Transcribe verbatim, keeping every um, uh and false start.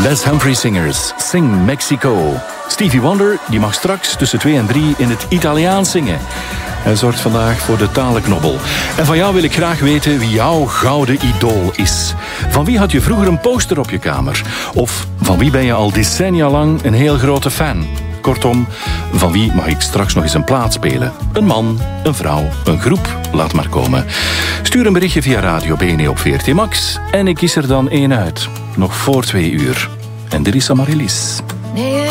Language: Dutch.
Les Humphrey Singers, Sing Mexico. Stevie Wonder die mag straks tussen twee en drie in het Italiaans zingen. Hij zorgt vandaag voor de talenknobbel. En van jou wil ik graag weten wie jouw gouden idool is. Van wie had je vroeger een poster op je kamer? Of van wie ben je al decennia lang een heel grote fan? Kortom, van wie mag ik straks nog eens een plaat spelen? Een man, een vrouw, een groep? Laat maar komen. Stuur een berichtje via Radio B N E op V R T Max en ik kies er dan één uit. Nog voor twee uur. En dit is Amaryllis.